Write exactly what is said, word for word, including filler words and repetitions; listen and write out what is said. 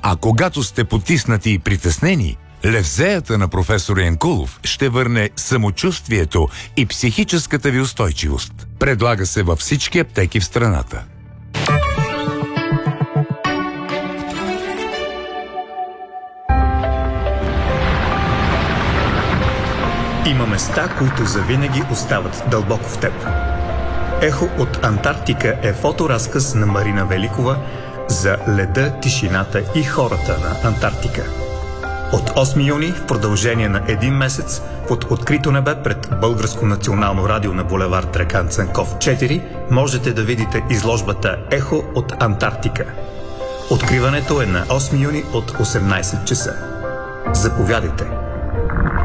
А когато сте потиснати и притеснени, левзеята на професор Янкулов ще върне самочувствието и психическата ви устойчивост. Предлага се във всички аптеки в страната. Има места, които завинаги остават дълбоко в теб. Ехо от Антарктика е фоторазказ на Марина Великова за леда, тишината и хората на Антарктика. От осми юни, в продължение на един месец, под открито небе пред Българско национално радио на булевард Драган Цанков четири, можете да видите изложбата Ехо от Антарктика. Откриването е на осми юни от осемнайсет часа. Заповядайте!